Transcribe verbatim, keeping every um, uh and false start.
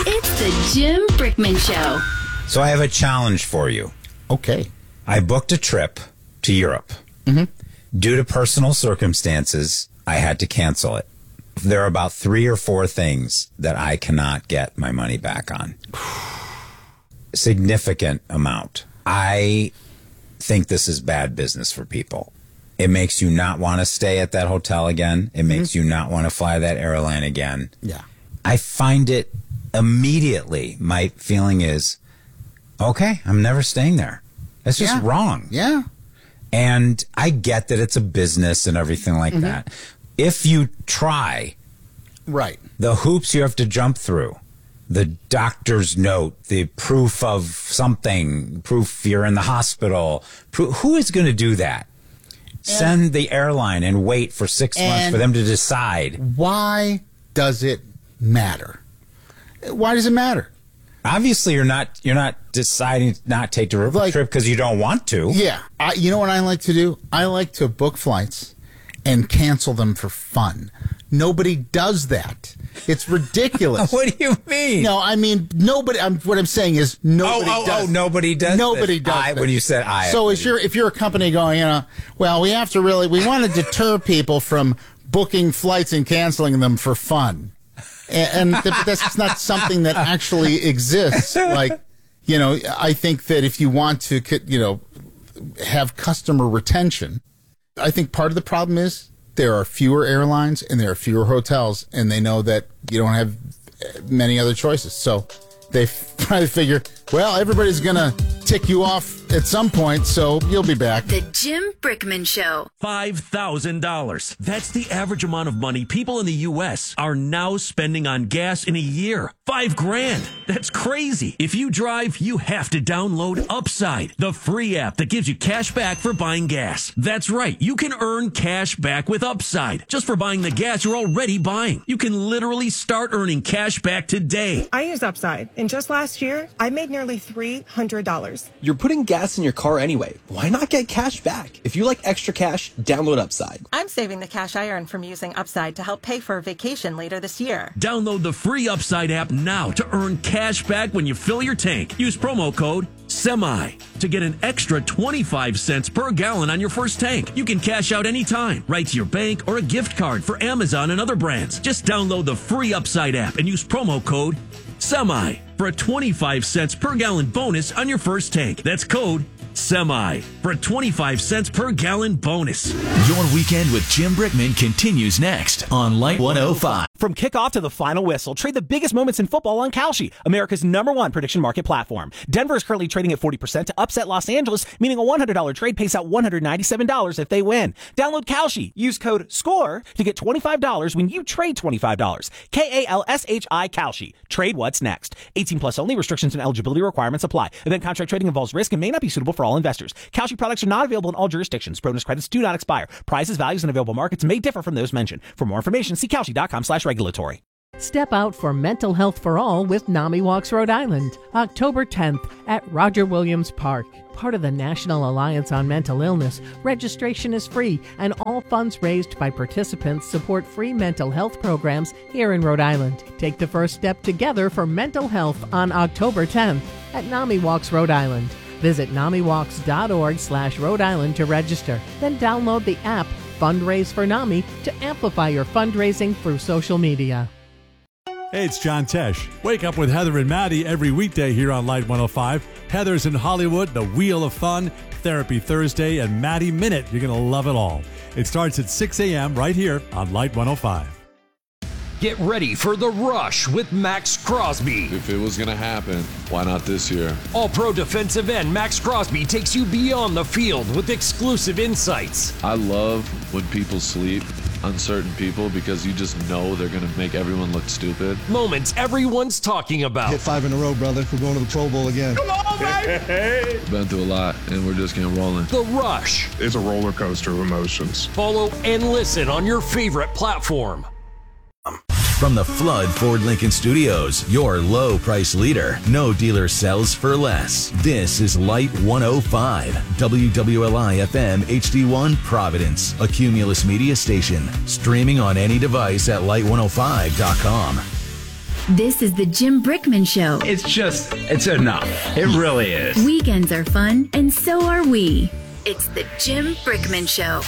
It's the Jim Brickman Show. So I have a challenge for you. Okay. I booked a trip to Europe. Mm-hmm. Due to personal circumstances, I had to cancel it. There are about three or four things that I cannot get my money back on. Significant amount. I think this is bad business for people. It makes you not want to stay at that hotel again. It makes mm-hmm. you not want to fly that airline again. Yeah. I find it immediately. My feeling is, okay, I'm never staying there. That's just yeah. wrong. Yeah. And I get that it's a business and everything like mm-hmm. that. If you try, right, the hoops you have to jump through, the doctor's note, the proof of something, proof you're in the hospital, proof, who is going to do that? And send the airline and wait for six months for them to decide. Why does it matter? Why does it matter? Obviously, you're not you're not deciding to not take the like, trip because you don't want to. Yeah. I, you know what I like to do? I like to book flights and cancel them for fun. Nobody does that. It's ridiculous. What do you mean? No, I mean, nobody. I'm, what I'm saying is nobody oh, oh, does. Oh, nobody does Nobody this. does I, this. When you said I. So if you're, if you're a company going, you know, well, we have to really, we want to deter people from booking flights and canceling them for fun. And, and th- that's not something that actually exists. Like, you know, I think that if you want to, you know, have customer retention, I think part of the problem is there are fewer airlines and there are fewer hotels, and they know that you don't have many other choices. So they probably figure, well, everybody's going to tick you off at some point, so you'll be back. The Jim Brickman Show. five thousand dollars. That's the average amount of money people in the U S are now spending on gas in a year. Five grand. That's crazy. If you drive, you have to download Upside, the free app that gives you cash back for buying gas. That's right. You can earn cash back with Upside just for buying the gas you're already buying. You can literally start earning cash back today. I use Upside, and just last year, I made nearly three hundred dollars. You're putting gas in your car anyway. Why not get cash back? If you like extra cash, download Upside. I'm saving the cash I earn from using Upside to help pay for a vacation later this year. Download the free Upside app now to earn cash back when you fill your tank. Use promo code SEMI to get an extra twenty-five cents per gallon on your first tank. You can cash out anytime, right to your bank or a gift card for Amazon and other brands. Just download the free Upside app and use promo code SEMI for a twenty-five cents per gallon bonus on your first tank. That's code SEMI for a twenty-five cents per gallon bonus. Your weekend with Jim Brickman continues next on Light one oh five. From kickoff to the final whistle, trade the biggest moments in football on Kalshi, America's number one prediction market platform. Denver is currently trading at forty percent to upset Los Angeles, meaning a one hundred dollars trade pays out one hundred ninety-seven dollars if they win. Download Kalshi. Use code SCORE to get twenty-five dollars when you trade twenty-five dollars. K A L S H I Kalshi. Trade what's next. eighteen plus only. Restrictions and eligibility requirements apply. Event contract trading involves risk and may not be suitable for all investors. Kalshi products are not available in all jurisdictions. Bonus credits do not expire. Prices, values, and available markets may differ from those mentioned. For more information, see Kalshi.com slash regulatory. Step out for mental health for all with NAMI Walks Rhode Island, October tenth at Roger Williams Park. Part of the National Alliance on Mental Illness, registration is free and all funds raised by participants support free mental health programs here in Rhode Island. Take the first step together for mental health on October tenth at NAMI Walks Rhode Island. Visit namiwalks.org slash Rhode Island to register. Then download the app Fundraise for NAMI to amplify your fundraising through social media. Hey, it's John Tesh. Wake up with Heather and Maddie every weekday here on Light one oh five. Heather's in Hollywood, The Wheel of Fun, Therapy Thursday, and Maddie Minute. You're going to love it all. It starts at six a.m. right here on Light one oh five. Get ready for The Rush with Max Crosby. If it was going to happen, why not this year? All-pro defensive end Max Crosby takes you beyond the field with exclusive insights. I love when people sleep, uncertain people, because you just know they're going to make everyone look stupid. Moments everyone's talking about. Hit five in a row, brother. We're going to the Pro Bowl again. Come on, baby! Been through a lot, and we're just getting rolling. The Rush. It's a roller coaster of emotions. Follow and listen on your favorite platform. From the Flood Ford Lincoln Studios, your low price leader. No dealer sells for less. This is Light one oh five, W W L I F M H D one Providence, a Cumulus media station. Streaming on any device at light one oh five dot com. This is the Jim Brickman Show. It's just, it's enough. It really is. Weekends are fun, and so are we. It's the Jim Brickman Show.